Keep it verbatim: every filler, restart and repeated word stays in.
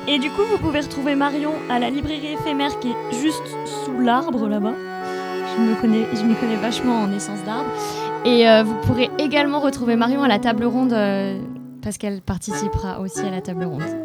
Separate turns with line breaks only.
Et du coup, vous pouvez retrouver Marion à la librairie éphémère qui est juste sous l'arbre là-bas. Je me connais, je m'y connais vachement en essence d'arbre. Et euh, vous pourrez également retrouver Marion à la table ronde euh, parce qu'elle participera aussi à la table ronde.